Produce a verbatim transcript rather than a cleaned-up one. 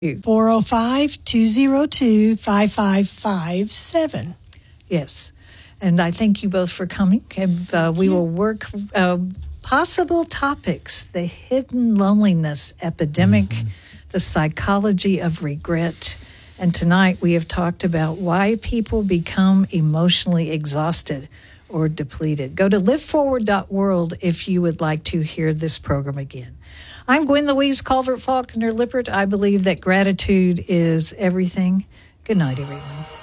four oh five, two oh two, five five five seven. Yes. And I thank you both for coming. And uh, we will work uh, possible topics, the hidden loneliness epidemic, mm-hmm. the psychology of regret. And tonight we have talked about why people become emotionally exhausted or depleted. Go to live forward dot world if you would like to hear this program again. I'm Gwen Louise Calvert Faulkner Lippert. I believe that gratitude is everything. Good night, everyone.